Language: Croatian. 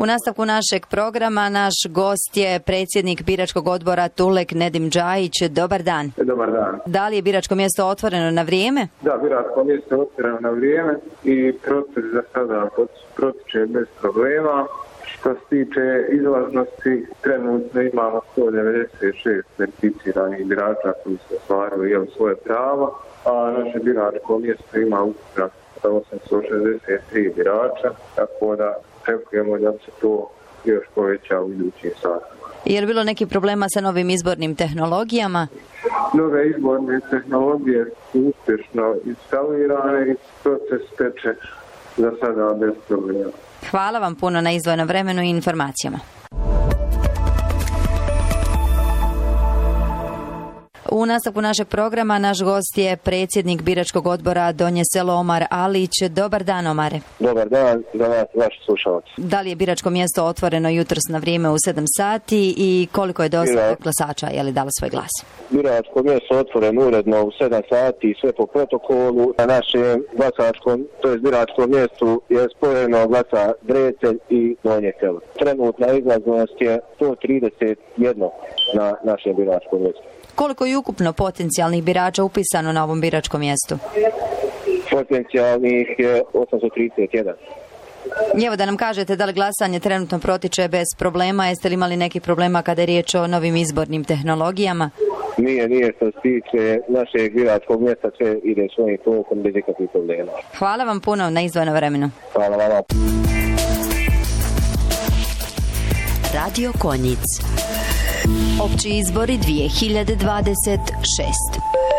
U nastavku našeg programa naš gost je predsjednik biračkog odbora Tulek Nedim Džajić. Dobar dan. Dobar dan. Da li je biračko mjesto otvoreno na vrijeme? Da, biračko mjesto je otvoreno na vrijeme i proces za sada protiče bez problema. Što se tiče izlaznosti, trenutno imamo 196 verificiranih birača koji su ostvarili svoje prava, a naše biračko mjesto ima ukupno 863 birača, tako da očekujemo da se to još poveća u idućim satima. Je li bilo neki problema sa novim izbornim tehnologijama? Nove izborne tehnologije su uspješno instalirane i proces teče za sada bez problema. Hvala vam puno na izdvojenom vremenu i informacijama. U nastavku našeg programa naš gost je predsjednik biračkog odbora Donje Selo Omar Alić. Dobar dan, Omare. Dobar dan, za vas, vaši slušalci. Da li je biračko mjesto otvoreno jutros na vrijeme u 7 sati i koliko je dosta glasača dalo svoj glas? Biračko mjesto otvoreno uredno u 7 sati, sve po protokolu. Na našem glasačkom, to je biračkom mjestu, je spojeno glasa Drecelj i Donje Selo. Trenutna izlaznost je 131 na našem biračkom mjestu. Koliko je ukupno potencijalnih birača upisano na ovom biračkom mjestu? Potencijalnih je 831. Evo da nam kažete da li glasanje trenutno protiče bez problema, jeste li imali nekih problema kada je riječ o novim izbornim tehnologijama? Nije što se tiče našeg biračkog mjesta, sve ide svojim tokom bez ikakvih problema. Hvala vam puno na izdvojeno vremenu. Hvala vam. Radio Konjic. Opći izbori 2026.